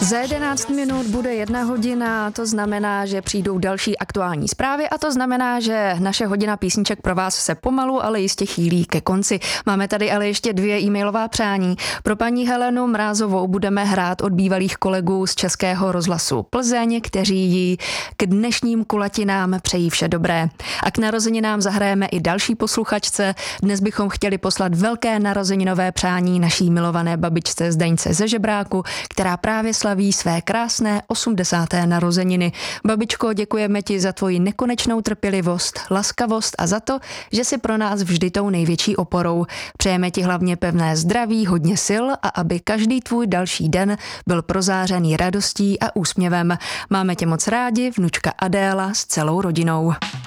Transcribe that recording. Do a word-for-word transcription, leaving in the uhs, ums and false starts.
Za jedenáct minut bude jedna hodina, to znamená, že přijdou další aktuální zprávy a to znamená, že naše hodina písniček pro vás se pomalu, ale jistě chýlí ke konci. Máme tady ale ještě dvě e-mailová přání. Pro paní Helenu Mrázovou budeme hrát od bývalých kolegů z Českého rozhlasu Plzeň, kteří jí k dnešním kulatinám přejí vše dobré. A k narozeninám zahrajeme i další posluchačce. Dnes bychom chtěli poslat velké narozeninové přání naší milované babičce Zdeňce ze Žebráku, která právě slaví své krásné osmdesáté narozeniny. Babičko, děkujeme ti za tvoji nekonečnou trpělivost, laskavost a za to, že jsi pro nás vždy tou největší oporou. Přejeme ti hlavně pevné zdraví, hodně sil a aby každý tvůj další den byl prozářený radostí a úsměvem. Máme tě moc rádi, vnučka Adéla s celou rodinou.